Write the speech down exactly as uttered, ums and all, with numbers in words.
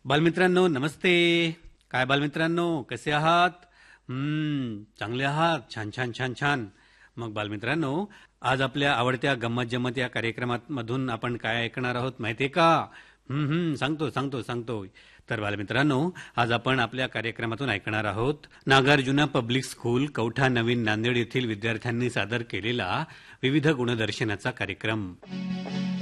बालमित्रांनो नमस्ते. काय बालमित्रांनो कसे आहात? हम्म चांगले आहात. छान छान छान छान. मग बालमित्रांनो आज आपल्या आवडत्या गंमत जम्मत या कार्यक्रमात मधून आपण काय ऐकणार आहोत माहितीये का? हम्म हम्म सांगतो सांगतो सांगतो तर बालमित्रांनो आज आपण आपल्या कार्यक्रमातून ऐकणार आहोत नागार्जुना पब्लिक स्कूल कवठा नवीन नांदेड येथील विद्यार्थ्यांनी सादर केलेला विविध गुणदर्शनाचा कार्यक्रम.